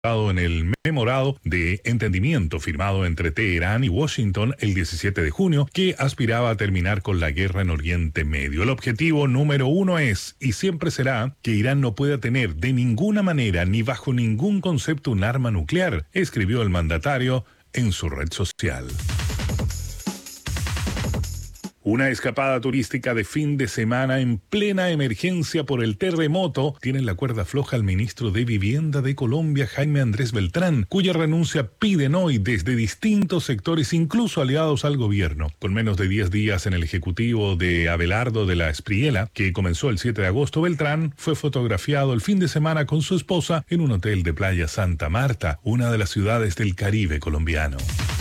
en el memorado de entendimiento firmado entre Teherán y Washington el 17 de junio, que aspiraba a terminar con la guerra en Oriente Medio. El objetivo número uno es, y siempre será, que Irán no pueda tener de ninguna manera ni bajo ningún concepto un arma nuclear, escribió el mandatario en su red social. Una escapada turística de fin de semana en plena emergencia por el terremoto tiene la cuerda floja al ministro de Vivienda de Colombia, Jaime Andrés Beltrán, cuya renuncia piden hoy desde distintos sectores, incluso aliados al gobierno. Con menos de 10 días en el ejecutivo de Abelardo de la Espriella, que comenzó el 7 de agosto, Beltrán fue fotografiado el fin de semana con su esposa en un hotel de Playa Santa Marta, una de las ciudades del Caribe colombiano.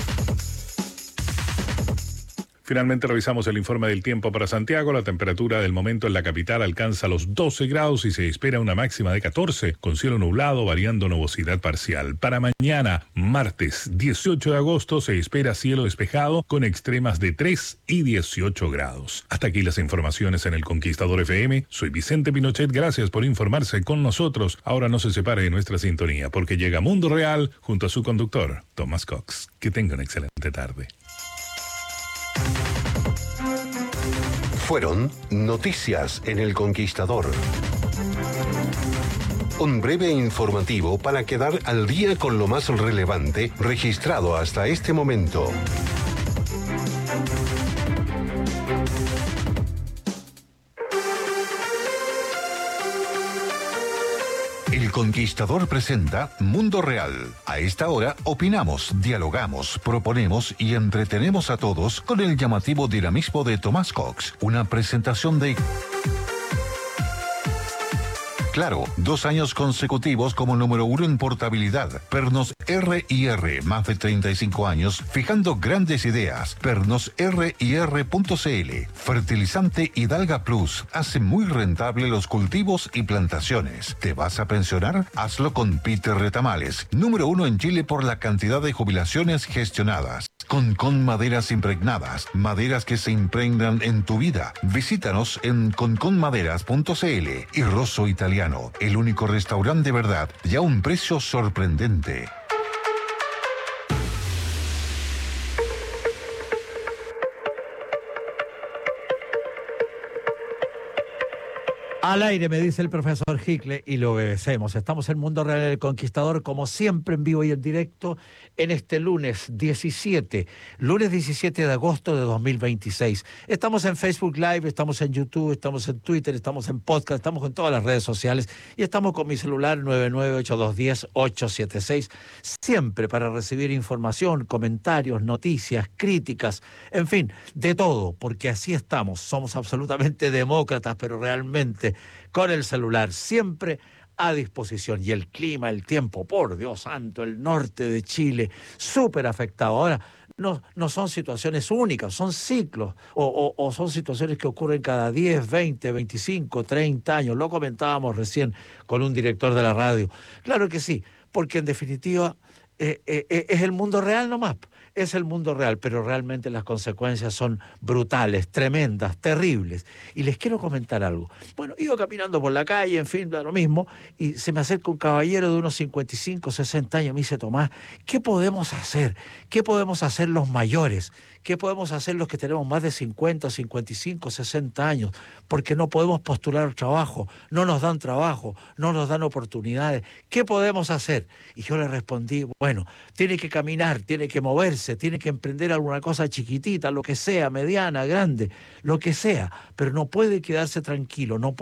Finalmente revisamos el informe del tiempo para Santiago. La temperatura del momento en la capital alcanza los 12 grados y se espera una máxima de 14, con cielo nublado variando nubosidad parcial. Para mañana, martes 18 de agosto, se espera cielo despejado con extremas de 3 y 18 grados. Hasta aquí las informaciones en El Conquistador FM. Soy Vicente Pinochet, gracias por informarse con nosotros. Ahora no se separe de nuestra sintonía, porque llega Mundo Real junto a su conductor, Thomas Cox. Que tenga una excelente tarde. Fueron noticias en El Conquistador. Un breve informativo para quedar al día con lo más relevante registrado hasta este momento. El Conquistador presenta Mundo Real. A esta hora opinamos, dialogamos, proponemos y entretenemos a todos con el llamativo dinamismo de Tomás Cox. Una presentación de... Claro, 2 años consecutivos como número 1 en portabilidad. Pernos R&R, más de 35 años, fijando grandes ideas. Pernos R&R.cl. Fertilizante Hidalga Plus. Hace muy rentable los cultivos y plantaciones. ¿Te vas a pensionar? Hazlo con Peter Retamales. Número 1 en Chile por la cantidad de jubilaciones gestionadas. Concon Maderas Impregnadas. Maderas que se impregnan en tu vida. Visítanos en conconmaderas.cl. Y Rosso Italiano, el único restaurante de verdad y a un precio sorprendente. Al aire, me dice el profesor Hickle, y lo obedecemos. Estamos en Mundo Real del Conquistador, como siempre, en vivo y en directo, en este lunes 17 de agosto de 2026. Estamos en Facebook Live, estamos en YouTube, estamos en Twitter, estamos en podcast, estamos en todas las redes sociales, y estamos con mi celular 998210876, siempre para recibir información, comentarios, noticias, críticas, en fin, de todo, porque así estamos. Somos absolutamente demócratas, pero realmente con el celular siempre a disposición. Y el clima, el tiempo, por Dios santo, el norte de Chile súper afectado. Ahora, no son situaciones únicas, son ciclos o son situaciones que ocurren cada 10, 20, 25, 30 años. Lo comentábamos recién con un director de la radio. Claro que sí, porque en definitiva es el mundo real nomás. Es el mundo real, pero realmente las consecuencias son brutales, tremendas, terribles. Y les quiero comentar algo. Bueno, iba caminando por la calle, en fin, da lo mismo, y se me acerca un caballero de unos 55, 60 años, me dice: Tomás, ¿qué podemos hacer? ¿Qué podemos hacer los mayores? ¿Qué podemos hacer los que tenemos más de 50, 55, 60 años? Porque no podemos postular trabajo, no nos dan trabajo, no nos dan oportunidades. ¿Qué podemos hacer? Y yo le respondí: bueno, tiene que caminar, tiene que moverse, tiene que emprender alguna cosa chiquitita, lo que sea, mediana, grande, lo que sea, pero no puede quedarse tranquilo, no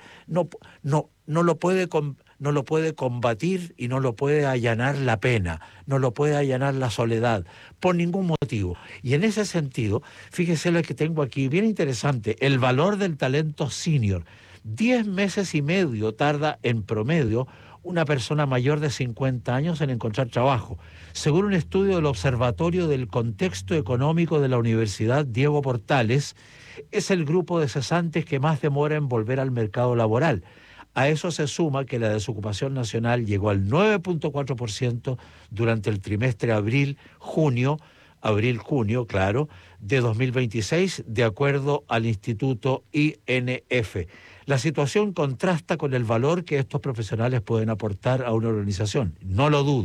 lo puede combatir y no lo puede allanar la pena, no lo puede allanar la soledad, por ningún motivo. Y en ese sentido, fíjese lo que tengo aquí, bien interesante, el valor del talento senior. 10 meses y medio tarda en promedio una persona mayor de 50 años en encontrar trabajo. Según un estudio del Observatorio del Contexto Económico de la Universidad Diego Portales, es el grupo de cesantes que más demora en volver al mercado laboral. A eso se suma que la desocupación nacional llegó al 9.4% durante el trimestre abril-junio, claro, de 2026, de acuerdo al Instituto INF. La situación contrasta con el valor que estos profesionales pueden aportar a una organización. No lo dudo.